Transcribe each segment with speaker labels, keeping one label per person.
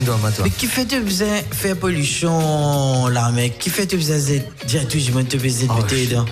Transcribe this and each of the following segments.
Speaker 1: Mais qui fait te faisait faire pollution là, mec? Qui fait te faisait dire tout je me te faisais buter dedans?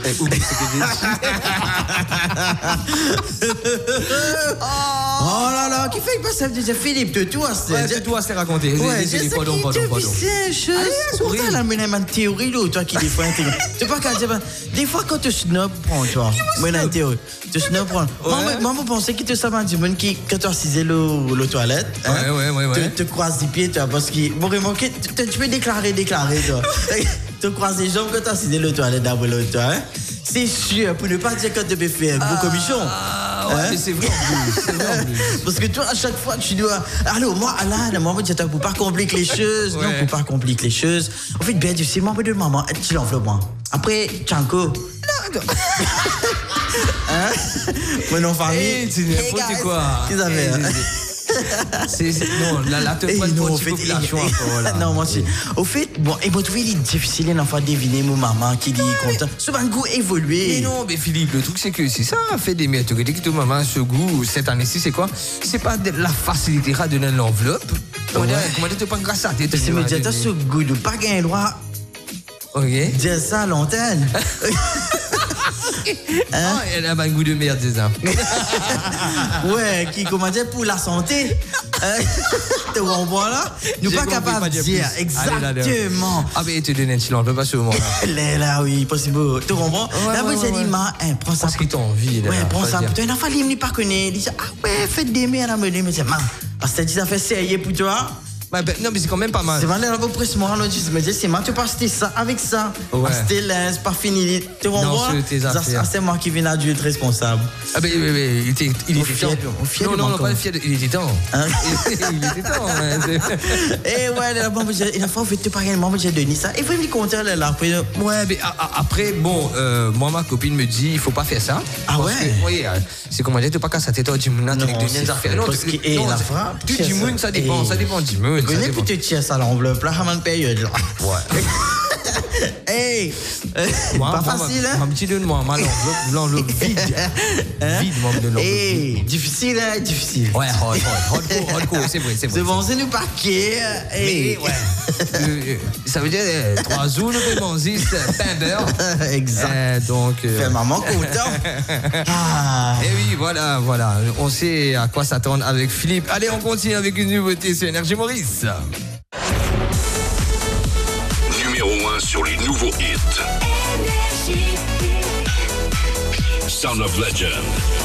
Speaker 1: Oh là là, qui fait que ça me disait Philippe, de toi,
Speaker 2: c'est toi, c'est raconté.
Speaker 1: Ouais, pardon. C'est pourtant la menace une théorie là, toi qui défends une théorie. Tu pas qu'à dire des fois quand tu snob prends toi, moi une théorie. Tu snob prends. Maman pensait qu'il te savait du monde qui quand tu assisais le toilette,
Speaker 2: ouais.
Speaker 1: te croise les pieds toi parce que bon vraiment tu peux déclarer toi. Tu croises les jambes quand tu assisais le toilette d'abord toi, hein. C'est sûr pour ne pas dire que tu peux faire gros commission.
Speaker 2: Ouais, mais c'est vrai en plus.
Speaker 1: Parce que toi, à chaque fois, tu dois. Alors, moi, Alain, moi, je pour pas compliquer les choses. Non, pour pas compliquer les choses. En fait, bien, tu sais, moi, de maman, tu l'enveloppes, moi. Après, Tchanko. Non, hein? Mon nom famille.
Speaker 2: C'est n'importe quoi.
Speaker 1: Qu'est-ce que ça fait?
Speaker 2: Non, là, tu prends une petite population encore.
Speaker 1: Non, moi, c'est. Au fait, bon, et moi, tu vois, il est difficile d'enfin deviner mon maman qui dit content. Souvent, le goût évolué.
Speaker 2: Mais non, mais Philippe, le truc, c'est que c'est ça, fait des mères. Tu dis que ton maman, ce goût, cette année-ci, c'est quoi? C'est pas de la facilité à donner l'enveloppe. Comment tu te prends grâce à tes
Speaker 1: c'est me dire, t'as ce goût de pas gagner droit.
Speaker 2: Ok.
Speaker 1: Dire ça à l'antenne.
Speaker 2: Hein? Elle a un goût de merde, c'est ça.
Speaker 1: Ouais, qui comment dire pour la santé. Tu comprends là? Nous pas capables de dire exactement.
Speaker 2: Ah mais tu donnes un silence, on peut pas ce moment-là.
Speaker 1: Là oui, possible. Tu comprends? Là vous j'ai dit prends ça.
Speaker 2: Parce que t'as envie.
Speaker 1: Ouais, prends ça. Tu un enfant il ne pas connaît, il dit ah ouais, faites des merdes à me dire mais c'est parce que ça fait sérieux pour toi.
Speaker 2: Non, mais c'est quand même pas mal.
Speaker 1: C'est mal à peu près moi, je me dis, c'est moi, tu peux acheter ça avec ça.
Speaker 2: Ouais.
Speaker 1: Acheter l'aise, pas fini. Tu comprends? C'est moi qui viens adulte responsable.
Speaker 2: Ah, ben, il était fier. Non, pas fier. Il était temps. Il était temps.
Speaker 1: Et ouais, il a fait te parler, moi, j'ai donné ça. Et vraiment content, là, après.
Speaker 2: Ouais, mais après, bon, moi, ma copine me dit, il faut pas faire ça.
Speaker 1: Ah ouais?
Speaker 2: Oui, c'est comment dire, tu pas qu'à sa tête, du moulin, avec des affaires. Non,
Speaker 1: la frappe.
Speaker 2: Tu dis moulin, ça dépend du moulin.
Speaker 1: Je connais plus te tiens ça l'enveloppe là, à une période là.
Speaker 2: Ouais.
Speaker 1: Hey, pas facile hein.
Speaker 2: Un petit de moi, l'enveloppe vide. Vide, moi de l'enveloppe.
Speaker 1: Hey, difficile hein, difficile.
Speaker 2: Ouais, hardcore, c'est vrai.
Speaker 1: C'est bon, c'est nous paquet.
Speaker 2: Hey, ouais. Ça veut dire 3 jours de paiement, 6 pain beurre.
Speaker 1: Exact.
Speaker 2: Donc.
Speaker 1: Fait maman content.
Speaker 2: Et oui, voilà. On sait à quoi s'attendre avec Philippe. Allez, on continue avec une nouveauté sur Énergie Maurice.
Speaker 3: Numéro 1 sur les nouveaux hits. Sound of Legend.